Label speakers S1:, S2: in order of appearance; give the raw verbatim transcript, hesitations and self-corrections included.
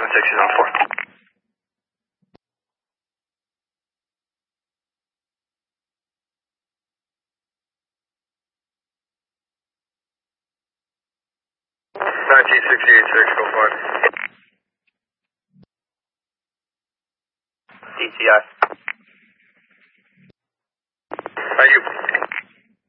S1: six is on four. nineteen sixty-eight six, go five.
S2: D T I.